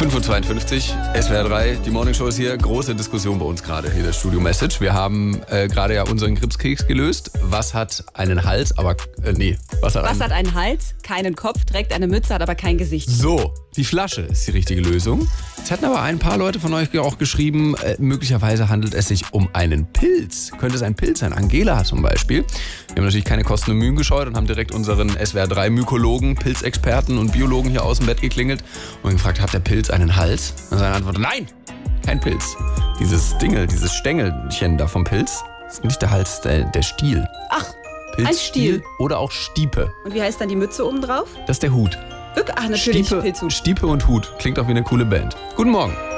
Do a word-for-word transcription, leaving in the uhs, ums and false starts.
fünf Uhr zweiundfünfzig, S W R drei, die Morning Show ist hier. Große Diskussion bei uns gerade, hier das Studio Message. Wir haben äh, gerade ja unseren Gripskeks gelöst. Was hat einen Hals, aber äh, nee. Was hat, Was einen... hat einen Hals, keinen Kopf, trägt eine Mütze, hat aber kein Gesicht? So, die Flasche ist die richtige Lösung. Jetzt hatten aber ein paar Leute von euch auch geschrieben, äh, möglicherweise handelt es sich um einen Pilz. Könnte es ein Pilz sein? Angela zum Beispiel. Wir haben natürlich keine Kosten und Mühen gescheut und haben direkt unseren S W R drei Mykologen, Pilzexperten und Biologen hier aus dem Bett geklingelt und gefragt, hat der Pilz einen Hals? Und seine Antwort, nein, kein Pilz. Dieses Dingel, dieses Stängelchen da vom Pilz, ist nicht der Hals, der, der Stiel. Ach, Pilzstiel ein Stiel. Oder auch Stiepe. Und wie heißt dann die Mütze oben drauf? Das ist der Hut. Ach, natürlich, Stiepe, Pilzhut. Stiepe und Hut. Klingt auch wie eine coole Band. Guten Morgen.